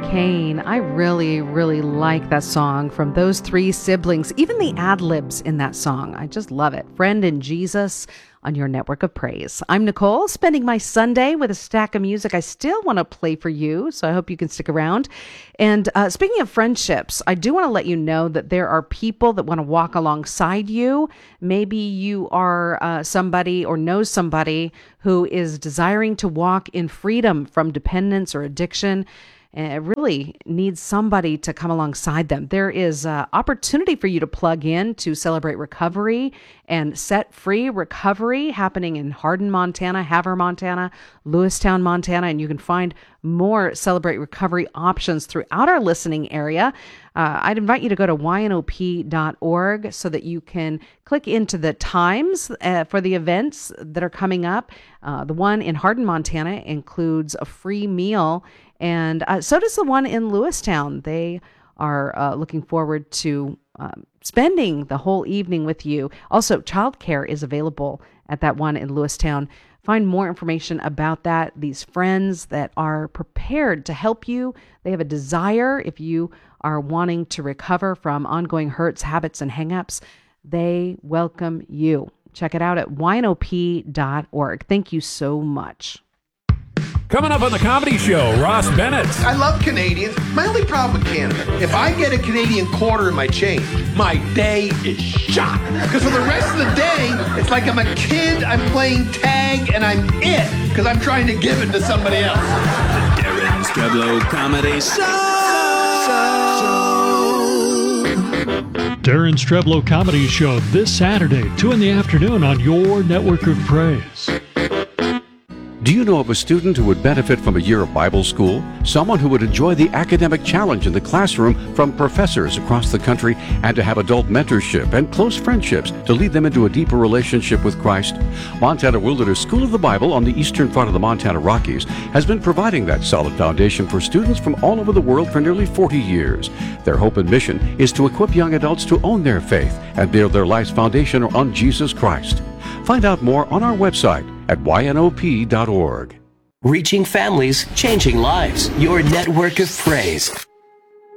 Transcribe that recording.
Kane. I really, really like that song from those three siblings. Even the ad-libs in that song. I just love it. Friend and Jesus on your network of praise. I'm Nicole, spending my Sunday with a stack of music I still want to play for you, so I hope you can stick around. And speaking of friendships, I do want to let you know that there are people that want to walk alongside you. Maybe you are somebody or know somebody who is desiring to walk in freedom from dependence or addiction, and really needs somebody to come alongside them. There is opportunity for you to plug in to Celebrate Recovery and Set Free Recovery happening in Hardin, Montana, Havre, Montana, Lewistown, Montana, and you can find more Celebrate Recovery options throughout our listening area. I'd invite you to go to ynop.org so that you can click into the times for the events that are coming up. The one in Hardin, Montana includes a free meal, and so does the one in Lewistown. They are looking forward to spending the whole evening with you. Also, childcare is available at that one in Lewistown. Find more information about that. These friends that are prepared to help you. They have a desire. If you are wanting to recover from ongoing hurts, habits, and hangups, they welcome you. Check it out at ynop.org. Thank you so much. Coming up on the Comedy Show, Ross Bennett. I love Canadians. My only problem with Canada, if I get a Canadian quarter in my change, my day is shot. Because for the rest of the day, it's like I'm a kid, I'm playing tag, and I'm it. Because I'm trying to give it to somebody else. The Darren Streblow Comedy Show. Darren Streblow Comedy Show this Saturday, 2 in the afternoon on your network of praise. Do you know of a student who would benefit from a year of Bible school? Someone who would enjoy the academic challenge in the classroom from professors across the country, and to have adult mentorship and close friendships to lead them into a deeper relationship with Christ? Montana Wilderness School of the Bible on the eastern front of the Montana Rockies has been providing that solid foundation for students from all over the world for nearly 40 years. Their hope and mission is to equip young adults to own their faith and build their life's foundation on Jesus Christ. Find out more on our website at ynop.org. Reaching families, changing lives. Your network of praise.